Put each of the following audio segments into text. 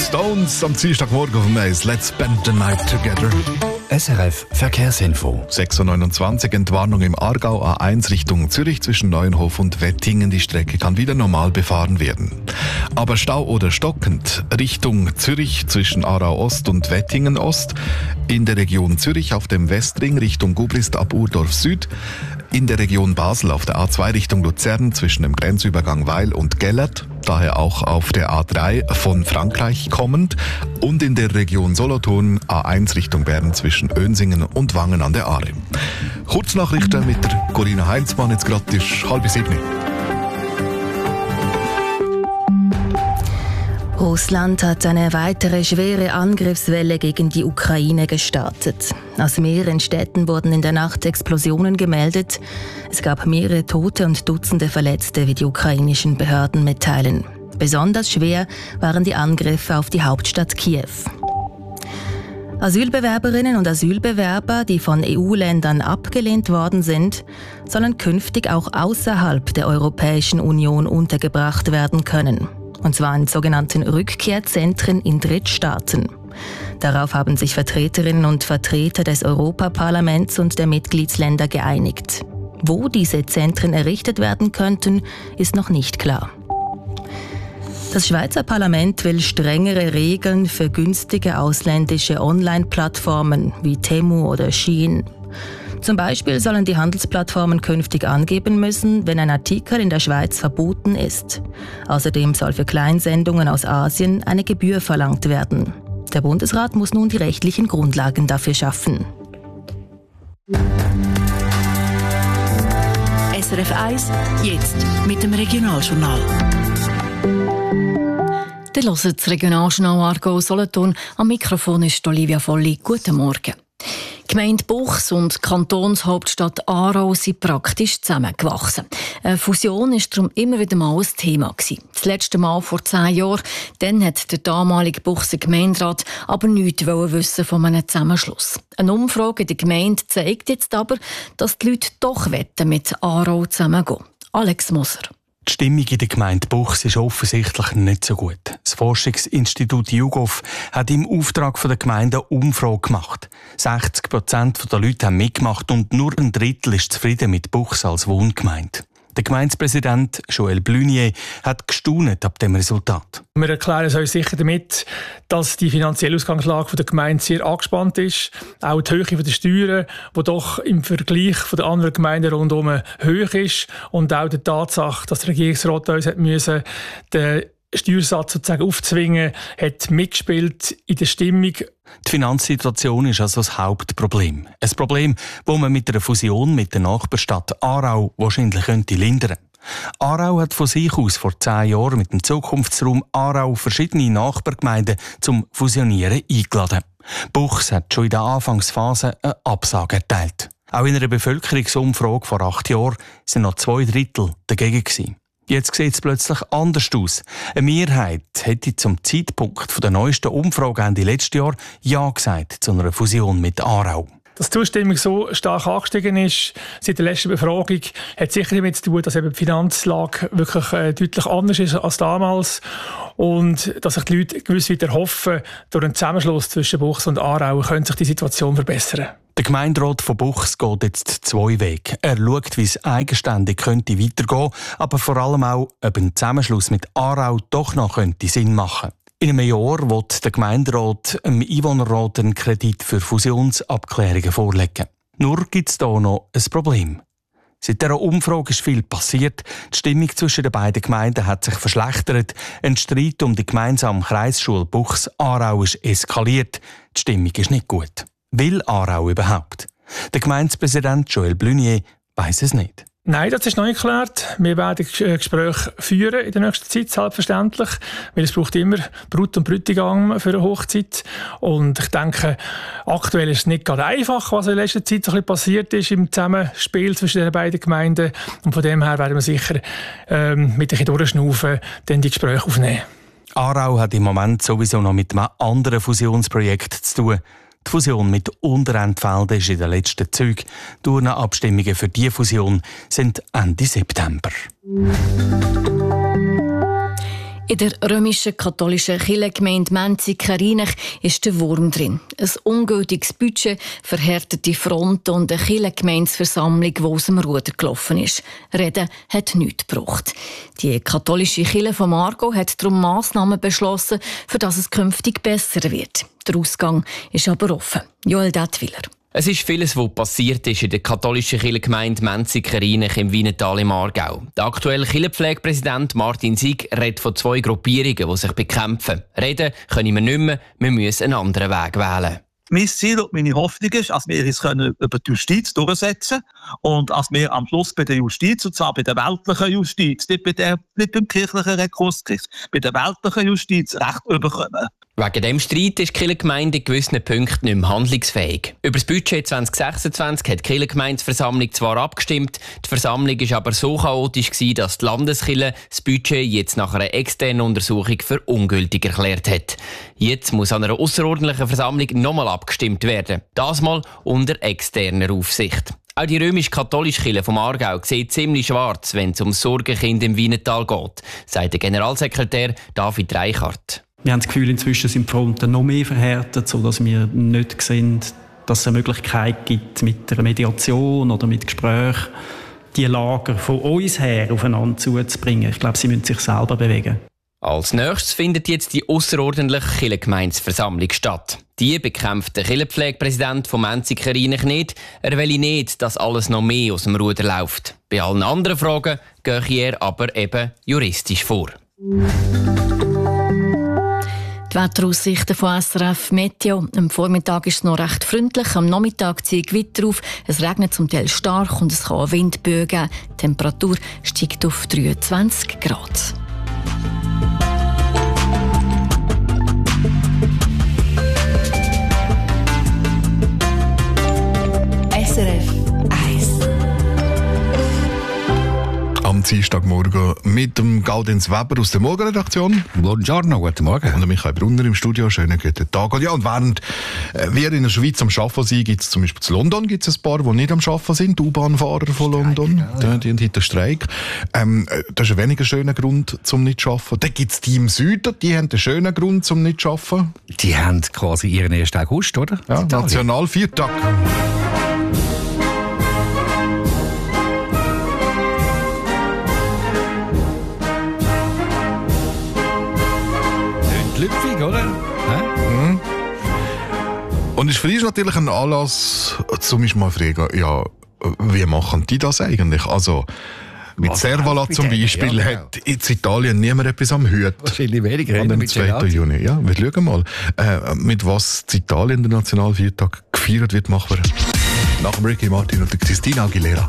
Stones am Dienstagmorgen auf dem Eis. Let's spend the night together. SRF Verkehrsinfo. 6.29 Uhr, Entwarnung im Aargau A1 Richtung Zürich zwischen Neuenhof und Wettingen. Die Strecke kann wieder normal befahren werden. Aber Stau oder stockend Richtung Zürich zwischen Aarau Ost und Wettingen Ost. In der Region Zürich auf dem Westring Richtung Gubrist ab Urdorf Süd. In der Region Basel auf der A2 Richtung Luzern zwischen dem Grenzübergang Weil und Gellert. Daher auch auf der A3 von Frankreich kommend. Und in der Region Solothurn A1 Richtung Bern zwischen Önsingen und Wangen an der Aare. Kurznachrichten mit der Corinna Heinzmann. Jetzt gerade ist 6:30. Russland hat eine weitere schwere Angriffswelle gegen die Ukraine gestartet. Aus mehreren Städten wurden in der Nacht Explosionen gemeldet. Es gab mehrere Tote und Dutzende Verletzte, wie die ukrainischen Behörden mitteilen. Besonders schwer waren die Angriffe auf die Hauptstadt Kiew. Asylbewerberinnen und Asylbewerber, die von EU-Ländern abgelehnt worden sind, sollen künftig auch außerhalb der Europäischen Union untergebracht werden können. Und zwar in sogenannten Rückkehrzentren in Drittstaaten. Darauf haben sich Vertreterinnen und Vertreter des Europaparlaments und der Mitgliedsländer geeinigt. Wo diese Zentren errichtet werden könnten, ist noch nicht klar. Das Schweizer Parlament will strengere Regeln für günstige ausländische Online-Plattformen wie Temu oder Shein. Zum Beispiel sollen die Handelsplattformen künftig angeben müssen, wenn ein Artikel in der Schweiz verboten ist. Außerdem soll für Kleinsendungen aus Asien eine Gebühr verlangt werden. Der Bundesrat muss nun die rechtlichen Grundlagen dafür schaffen. SRF 1, jetzt mit dem Regionaljournal. Ihr hört das Regionaljournal Aargau Solothurn. Am Mikrofon ist Olivia Volli. Guten Morgen. Die Gemeinde Buchs und die Kantonshauptstadt Aarau sind praktisch zusammengewachsen. Eine Fusion war darum immer wieder mal ein Thema gewesen. Das letzte Mal vor 10 Jahren. Dann hat der damalige Buchser Gemeinderat aber nichts wissen von einem Zusammenschluss. Eine Umfrage in der Gemeinde zeigt jetzt aber, dass die Leute doch mit Aarau zusammengehen. Alex Moser. Die Stimmung in der Gemeinde Buchs ist offensichtlich nicht so gut. Das Forschungsinstitut YouGov hat im Auftrag der Gemeinde eine Umfrage gemacht. 60% der Leute haben mitgemacht und nur ein Drittel ist zufrieden mit Buchs als Wohngemeinde. Der Gemeindepräsident Joël Blunier hat gestaunt ab dem Resultat. Wir erklären uns sicher damit, dass die finanzielle Ausgangslage der Gemeinde sehr angespannt ist. Auch die Höhe der Steuern, die doch im Vergleich von den anderen Gemeinden rundherum hoch ist. Und auch die Tatsache, dass der Regierungsrat uns den Steuersatz sozusagen aufzwingen, hat mitgespielt in der Stimmung. Die Finanzsituation ist also das Hauptproblem. Ein Problem, das man mit einer Fusion mit der Nachbarstadt Aarau wahrscheinlich lindern könnte. Aarau hat von sich aus vor 10 Jahren mit dem Zukunftsraum Aarau verschiedene Nachbargemeinden zum Fusionieren eingeladen. Buchs hat schon in der Anfangsphase eine Absage erteilt. Auch in einer Bevölkerungsumfrage vor 8 Jahren sind noch 2/3 dagegen gewesen. Jetzt sieht es plötzlich anders aus. Eine Mehrheit hätte zum Zeitpunkt der neuesten Umfrage Ende letztes Jahr Ja gesagt zu einer Fusion mit Aarau. Dass die Zustimmung so stark angestiegen ist seit der letzten Befragung, hat sicher damit zu tun, dass eben die Finanzlage wirklich deutlich anders ist als damals und dass sich die Leute gewiss wieder hoffen, durch einen Zusammenschluss zwischen Buchs und Aarau könnte sich die Situation verbessern. Der Gemeinderat von Buchs geht jetzt 2 Wege. Er schaut, wie es eigenständig könnte weitergehen, aber vor allem auch, ob ein Zusammenschluss mit Aarau doch noch Sinn machen könnte. In einem Jahr wird der Gemeinderat dem Einwohnerrat einen Kredit für Fusionsabklärungen vorlegen. Nur gibt es hier noch ein Problem. Seit dieser Umfrage ist viel passiert. Die Stimmung zwischen den beiden Gemeinden hat sich verschlechtert. Ein Streit um die gemeinsame Kreisschule Buchs-Aarau ist eskaliert. Die Stimmung ist nicht gut. Will Aarau überhaupt? Der Gemeindepräsident Joël Blunier weiss es nicht. Nein, das ist noch nicht geklärt. Wir werden Gespräche führen in der nächsten Zeit, selbstverständlich. Weil es braucht immer Brut und Bräutigam für eine Hochzeit. Und ich denke, aktuell ist es nicht gerade einfach, was in letzter Zeit so ein bisschen passiert ist im Zusammenspiel zwischen den beiden Gemeinden. Und von dem her werden wir sicher mit ein bisschen durchschnaufen, dann die Gespräche aufnehmen. Aarau hat im Moment sowieso noch mit einem anderen Fusionsprojekt zu tun. Die Fusion mit Unterentfelden ist in den letzten Zügen. Die Urnenabstimmungen für diese Fusion sind Ende September. In der römischen katholischen Kirchengemeinde Menzigereinich ist der Wurm drin. Ein ungültiges Budget, verhärtete Fronten und eine Kirchengemeindeversammlung, die aus dem Ruder gelaufen ist. Reden hat nichts gebracht. Die katholische Kirche vom Aargau hat darum Massnahmen beschlossen, für dass es künftig besser wird. Der Ausgang ist aber offen. Joel Dettwiller. Es ist vieles, was passiert ist in der katholischen Kirchengemeinde Menzigereinich im Wienertal im Aargau. Der aktuelle Kirchenpflegepräsident Martin Sieg redet von 2 Gruppierungen, die sich bekämpfen. Reden können wir nicht mehr, wir müssen einen anderen Weg wählen. Mein Ziel und meine Hoffnung ist, dass wir uns über die Justiz durchsetzen können und dass wir am Schluss bei der Justiz, und zwar bei der weltlichen Justiz, nicht beim kirchlichen Rekursgericht, bei der weltlichen Justiz Recht bekommen. Wegen dem Streit ist die Kirchengemeinde in gewissen Punkten nicht mehr handlungsfähig. Über das Budget 2026 hat die Kirchengemeindeversammlung zwar abgestimmt, die Versammlung war aber so chaotisch, dass die Landeskirche das Budget jetzt nach einer externen Untersuchung für ungültig erklärt hat. Jetzt muss an einer ausserordentlichen Versammlung nochmal abgestimmt werden. Das mal unter externer Aufsicht. Auch die römisch-katholische Kirche vom Aargau sieht ziemlich schwarz, wenn es um das Sorgenkind im Wienertal geht, sagt der Generalsekretär David Reichart. Wir haben das Gefühl, inzwischen sind die Fronten noch mehr verhärtet, sodass wir nicht sehen, dass es eine Möglichkeit gibt, mit einer Mediation oder mit Gesprächen die Lager von uns her aufeinander zuzubringen. Ich glaube, sie müssen sich selber bewegen. Als nächstes findet jetzt die ausserordentliche Kirchengemeindeversammlung statt. Die bekämpft der Kirchenpflegepräsident von Menzigereinich nicht. Er will nicht, dass alles noch mehr aus dem Ruder läuft. Bei allen anderen Fragen gehe er aber eben juristisch vor. Die Wetteraussichten von SRF Meteo. Am Vormittag ist es noch recht freundlich, am Nachmittag zieht Gewitter auf, es regnet zum Teil stark und es kann auch Windböen geben. Die Temperatur steigt auf 23 Grad. SRF 1. Am Dienstagmorgen mit dem Gaudenz Weber aus der Morgenredaktion. Buongiorno, guten Morgen. Und Michael Brunner im Studio. Schönen guten Tag. Und ja, und während wir in der Schweiz am Arbeiten sind, gibt es zum Beispiel in London gibt's ein paar, die nicht am Arbeiten sind. Die U-Bahn-Fahrer von London. Die haben heute Streik. Das ist ein weniger schöner Grund zum nicht zu arbeiten. Dann gibt es die im Süden, die haben einen schönen Grund zum nicht zu arbeiten. Die haben quasi ihren 1. August, oder? Ja, Nationalviertag. Lüpfig, oder? Mhm. Und es ist für dich natürlich ein Anlass, zum mich mal fragen, ja, wie machen die das eigentlich? Also, mit Servala zum Beispiel hat in Italien niemand etwas am Hut. Wahrscheinlich weniger. An dem 2. Juni. Ja, wir schauen mal, mit was in Italien der Nationalviertag gefeiert wird, machen wir nach dem Ricky Martin und der Christina Aguilera.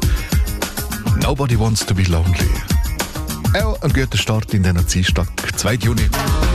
Nobody wants to be lonely. Ein guter Start in diesen Dienstag, 2. Juni.